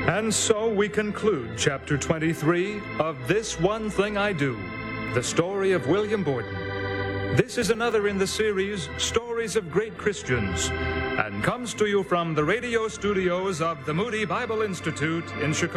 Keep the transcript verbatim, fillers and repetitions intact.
And so we conclude Chapter twenty-three of This One Thing I Do, the story of William Borden. This is another in the series, Stories of Great Christians, and comes to you from the radio studios of the Moody Bible Institute in Chicago.